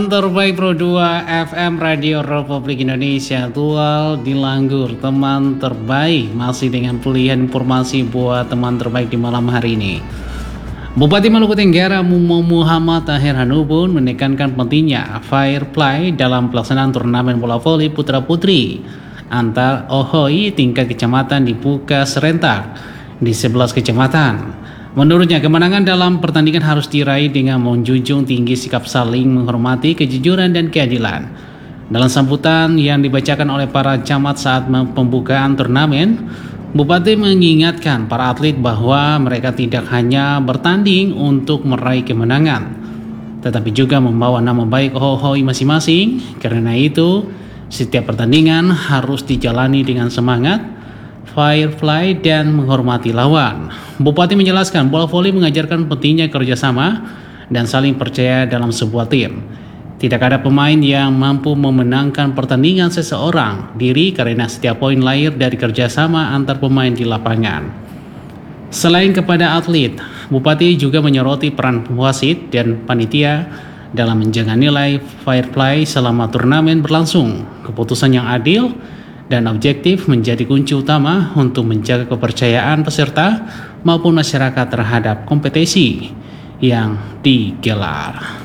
Terbaik Pro 2 FM Radio Republik Indonesia dual dilanggur teman terbaik, masih dengan pilihan informasi buat teman terbaik di malam hari ini. Bupati Maluku Tenggara Muhammad Tahir Hanubun menekankan pentingnya fair play dalam pelaksanaan turnamen bola voli putra putri antar OHOI tingkat kecamatan dibuka serentak di 11 kecamatan. Menurutnya, kemenangan dalam pertandingan harus diraih dengan menjunjung tinggi sikap saling menghormati, kejujuran, dan keadilan. Dalam sambutan yang dibacakan oleh para camat saat pembukaan turnamen, Bupati mengingatkan para atlet bahwa mereka tidak hanya bertanding untuk meraih kemenangan, tetapi juga membawa nama baik OHOI masing-masing. Karena itu, setiap pertandingan harus dijalani dengan semangat, fair play, dan menghormati lawan. Bupati menjelaskan bola voli mengajarkan pentingnya kerjasama dan saling percaya dalam sebuah tim. Tidak ada pemain yang mampu memenangkan pertandingan seseorang diri karena setiap poin lahir dari kerjasama antar pemain di lapangan. Selain kepada atlet, Bupati juga menyoroti peran wasit dan panitia dalam menjaga nilai fair play selama turnamen berlangsung. Keputusan yang adil dan objektif menjadi kunci utama untuk menjaga kepercayaan peserta maupun masyarakat terhadap kompetisi yang digelar.